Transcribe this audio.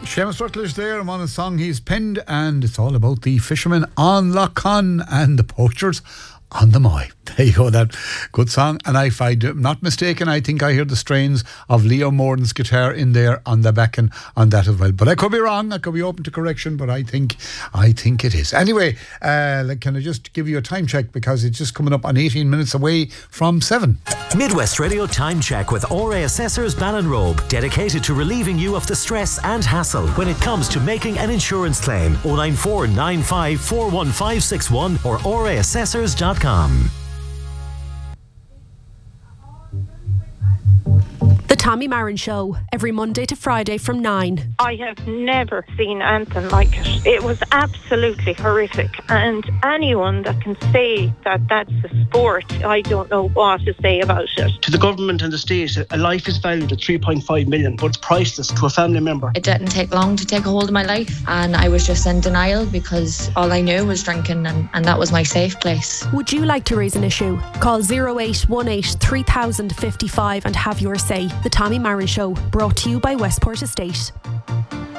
Seamus Rutledge there, I'm on a song he's penned, and it's all about the fishermen on Lough Conn and the poachers on the Moy. There you go, that good song. And if I'm not mistaken, I think I hear the strains of Leo Morden's guitar in there on the back and on that as well. But I could be wrong, I could be open to correction, but I think it is. Anyway, can I just give you a time check, because it's just coming up on 18 minutes away from 7. Midwest Radio Time Check with RA Assessors Ballinrobe, dedicated to relieving you of the stress and hassle when it comes to making an insurance claim. 094 95 41561 or raassessors.com. The Tommy Marin Show, every Monday to Friday from 9. I have never seen anything like it. It was absolutely horrific. And anyone that can say that that's a sport, I don't know what to say about it. To the government and the state, a life is valued at 3.5 million, but it's priceless to a family member. It didn't take long to take a hold of my life, and I was just in denial because all I knew was drinking, and that was my safe place. Would you like to raise an issue? Call 0818 3055 and have your say. The Tommy Marin Show, brought to you by Westport Estate.